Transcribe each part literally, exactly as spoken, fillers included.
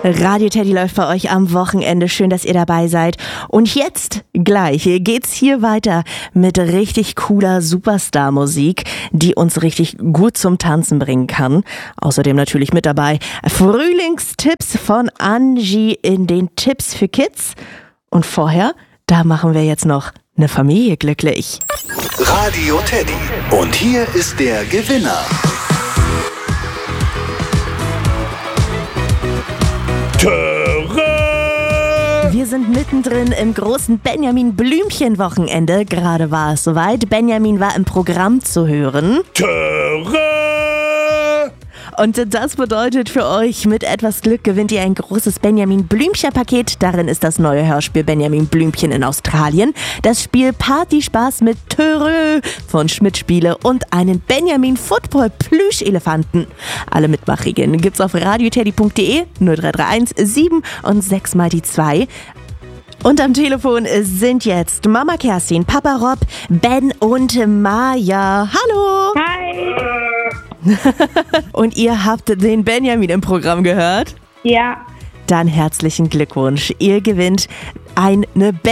Radio Teddy läuft bei euch am Wochenende. Schön, dass ihr dabei seid. Und jetzt gleich geht's hier weiter mit richtig cooler Superstar-Musik, die uns richtig gut zum Tanzen bringen kann. Außerdem natürlich mit dabei Frühlingstipps von Angie in den Tipps für Kids. Und vorher, da machen wir jetzt noch eine Familie glücklich. Radio Teddy. Und hier ist der Gewinner. Wir sind mittendrin im großen Benjamin-Blümchen-Wochenende. Gerade war es soweit. Benjamin war im Programm zu hören. Und das bedeutet für euch, mit etwas Glück gewinnt ihr ein großes Benjamin-Blümchen-Paket. Darin ist das neue Hörspiel Benjamin Blümchen in Australien, das Spiel Partyspaß mit Törö von Schmidt Spiele und einen Benjamin-Football-Plüschelefanten. Alle Mitmachregeln gibt's auf radioteddy punkt de, null drei drei eins sieben und sechs mal die zwei. Und am Telefon sind jetzt Mama Kerstin, Papa Rob, Ben und Maja. Hallo! Hi! Und ihr habt den Benjamin im Programm gehört? Ja. Dann herzlichen Glückwunsch. Ihr gewinnt eine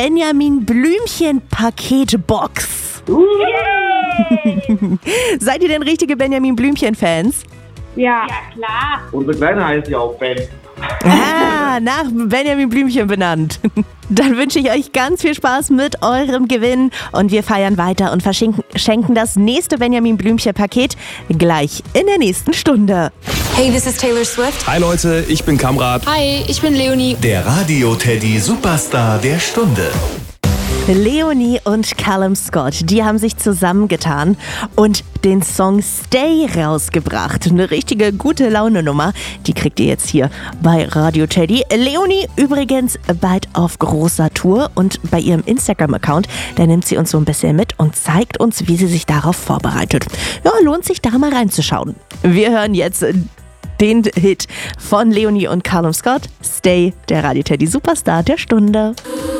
Benjamin-Blümchen-Paketbox. Uh. Seid ihr denn richtige Benjamin-Blümchen-Fans? Ja. Ja, klar. Unsere Kleine heißt ja auch Ben. Ah, nach Benjamin Blümchen benannt. Dann wünsche ich euch ganz viel Spaß mit eurem Gewinn und wir feiern weiter und verschenken schenken das nächste Benjamin Blümchen Paket gleich in der nächsten Stunde. Hey, this is Taylor Swift. Hi Leute, ich bin Kamrat. Hi, ich bin Leonie. Der Radio Teddy Superstar der Stunde. Leonie und Callum Scott, die haben sich zusammengetan und den Song Stay rausgebracht. Eine richtige gute Laune-Nummer, die kriegt ihr jetzt hier bei Radio Teddy. Leonie übrigens bald auf großer Tour und bei ihrem Instagram-Account, da nimmt sie uns so ein bisschen mit und zeigt uns, wie sie sich darauf vorbereitet. Ja, lohnt sich da mal reinzuschauen. Wir hören jetzt den Hit von Leonie und Callum Scott, Stay, der Radio Teddy Superstar der Stunde.